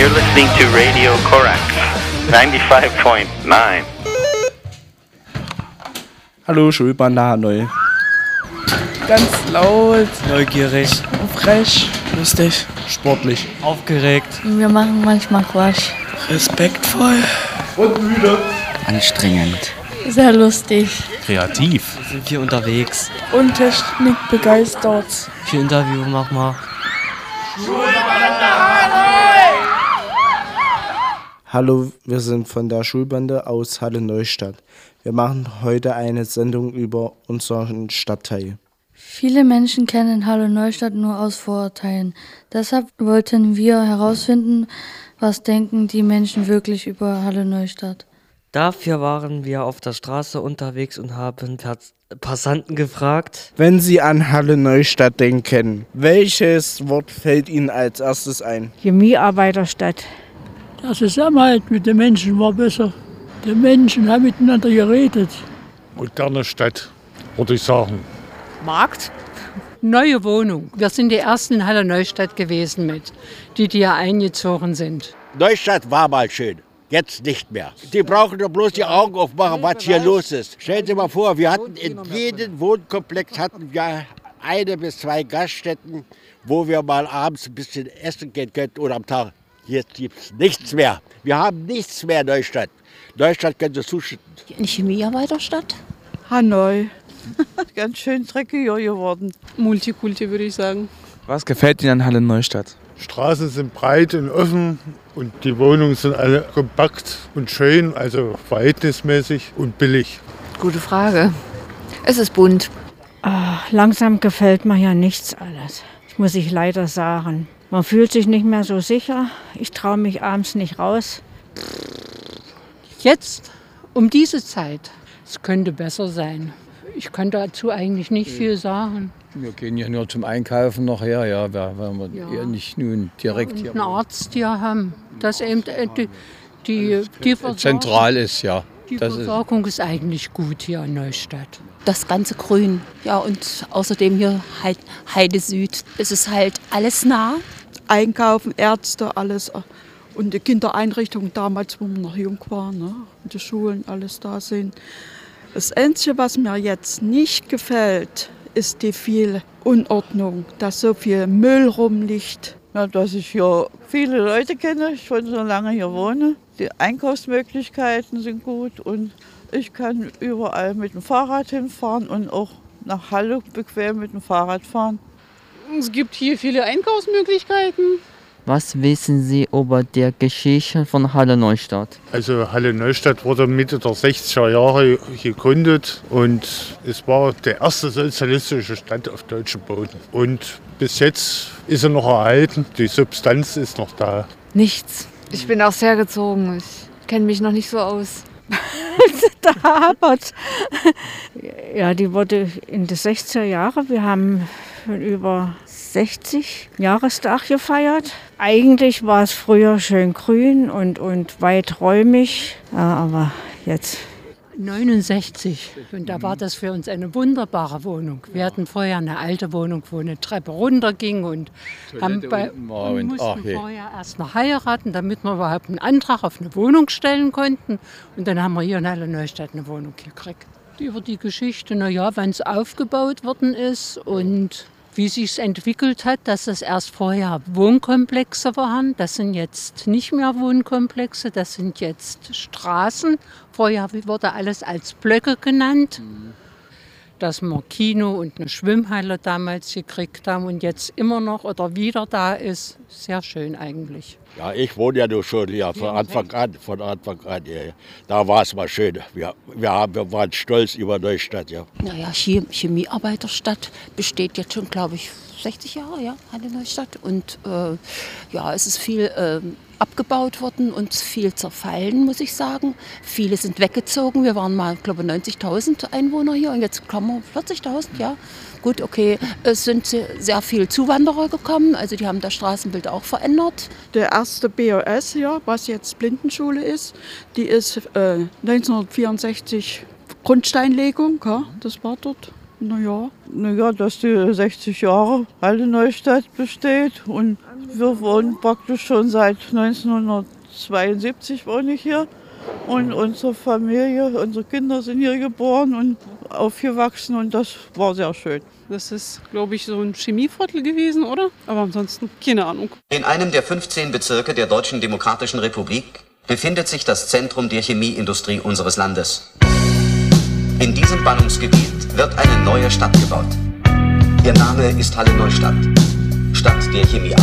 You're listening to Radio Korax 95.9. Hallo, Schulbande Hanoi. Ganz laut, neugierig, frech, lustig, Sportlich, aufgeregt. Wir machen manchmal Quatsch. respektvoll und müde. Anstrengend. Sehr lustig. Kreativ. Wir sind hier unterwegs. und technikbegeistert. Viel Interview machen wir. Hallo, wir sind von der Schulbande aus Halle Neustadt. Wir machen heute eine Sendung über unseren Stadtteil. Viele Menschen kennen Halle Neustadt nur aus Vorurteilen. Deshalb wollten wir herausfinden, was denken die Menschen wirklich über Halle Neustadt. Dafür waren wir auf der Straße unterwegs und haben Passanten gefragt. Wenn Sie an Halle Neustadt denken, welches Wort fällt Ihnen als erstes ein? Chemiearbeiterstadt. Der Zusammenhalt mit den Menschen war besser. Die Menschen haben miteinander geredet. Moderne Stadt, würde ich sagen. Markt. Neue Wohnung. Wir sind die ersten in Halle Neustadt gewesen die hier eingezogen sind. Neustadt war mal schön, jetzt nicht mehr. Die brauchen doch bloß die Augen aufmachen, was hier los ist. Stellen Sie mal vor, wir hatten in jedem Wohnkomplex 1 bis 2 Gaststätten, wo wir mal abends ein bisschen essen gehen könnten oder am Tag. Jetzt gibt es nichts mehr. Wir haben nichts mehr in Neustadt. Neustadt können Sie zuschütten. Eine Chemiearbeiterstadt? Hanoi. Ganz schön dreckiger geworden. Multikulti, würde ich sagen. Was gefällt Ihnen an Halle Neustadt? Straßen sind breit und offen und die Wohnungen sind alle kompakt und schön, also verhältnismäßig und billig. Gute Frage. Es ist bunt. Langsam gefällt mir ja nichts alles. Das muss ich leider sagen. Man fühlt sich nicht mehr so sicher. Ich traue mich abends nicht raus. Jetzt, um diese Zeit, es könnte besser sein. Ich kann dazu eigentlich nicht viel sagen. Wir gehen ja nur zum Einkaufen nachher, ja, weil wir eher nicht nun direkt hier. Einen Arzt hier haben, dass eben die Versorgung, zentral ist, ja. Die Versorgung ist eigentlich gut hier in Neustadt. Das ganze Grün. Ja, und außerdem hier halt Heide Süd. Es ist halt alles nah. Einkaufen, Ärzte, alles. Und die Kindereinrichtungen damals, wo wir noch jung waren, ne? Und die Schulen, alles da sind. Das Einzige, was mir jetzt nicht gefällt, ist die viel Unordnung, dass so viel Müll rumliegt. Ja, dass ich hier viele Leute kenne, ich schon so lange hier wohne. Die Einkaufsmöglichkeiten sind gut und ich kann überall mit dem Fahrrad hinfahren und auch nach Halle bequem mit dem Fahrrad fahren. Es gibt hier viele Einkaufsmöglichkeiten. Was wissen Sie über die Geschichte von Halle Neustadt? Also Halle Neustadt wurde Mitte der 60er Jahre gegründet und es war der erste sozialistische Stadt auf deutschem Boden. Und bis jetzt ist er noch erhalten, die Substanz ist noch da. Nichts. Ich bin auch sehr gezogen. Ich kenne mich noch nicht so aus. Da hapert's. Ja, die wurde in den 60er Jahren. Wir haben schon über 60 Jahrestag gefeiert. Eigentlich war es früher schön grün und weiträumig, ja, aber jetzt. 69. Und da war das für uns eine wunderbare Wohnung. Wir hatten vorher eine alte Wohnung, wo eine Treppe runterging und mussten vorher erst noch heiraten, damit wir überhaupt einen Antrag auf eine Wohnung stellen konnten. Und dann haben wir hier in Halle Neustadt eine Wohnung gekriegt. Über die Geschichte, wann es aufgebaut worden ist und wie sich es entwickelt hat, dass es erst vorher Wohnkomplexe waren. Das sind jetzt nicht mehr Wohnkomplexe, das sind jetzt Straßen. Vorher wurde alles als Blöcke genannt. Dass wir Kino und eine Schwimmhalle damals gekriegt haben und jetzt immer noch oder wieder da ist. Sehr schön eigentlich. Ja, ich wohne ja nur schon hier von Anfang an. Ja. Da war es mal schön. Wir waren stolz über Neustadt. Ja. Naja, Chemiearbeiterstadt besteht jetzt schon, glaube ich, 60 Jahre, ja, Halle Neustadt. Und es ist viel abgebaut worden und viel zerfallen, muss ich sagen. Viele sind weggezogen. Wir waren mal, glaube ich, 90.000 Einwohner hier und jetzt kommen wir 40.000, ja. Gut, okay, es sind sehr viele Zuwanderer gekommen, also die haben das Straßenbild auch verändert. Der erste BOS hier, was jetzt Blindenschule ist, die ist 1964 Grundsteinlegung, ja, das war dort. Naja, dass die 60 Jahre Halle Neustadt besteht und Wir wohnen praktisch schon seit 1972 wohne ich hier. Und unsere Familie, unsere Kinder sind hier geboren und aufgewachsen und das war sehr schön. Das ist, glaube ich, so ein Chemieviertel gewesen, oder? Aber ansonsten keine Ahnung. In einem der 15 Bezirke der Deutschen Demokratischen Republik befindet sich das Zentrum der Chemieindustrie unseres Landes. In diesem Ballungsgebiet wird eine neue Stadt gebaut. Ihr Name ist Halle Neustadt, Stadt der Chemiearbeit.